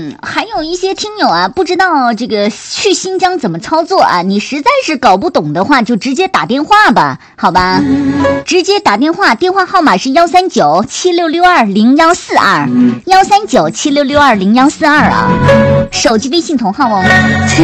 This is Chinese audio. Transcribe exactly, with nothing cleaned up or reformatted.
嗯，还有一些听友啊，不知道这个去新疆怎么操作啊？你实在是搞不懂的话，就直接打电话吧，好吧？直接打电话，电话号码是幺三九七六六二零幺四二，幺三九七六六二零幺四二啊，手机微信同号哦。